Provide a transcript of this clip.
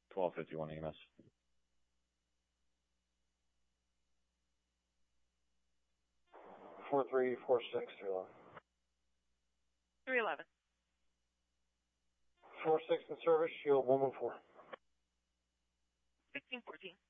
1251 EMS. 4346 311. 311. 46 in service, shield 114. 1614.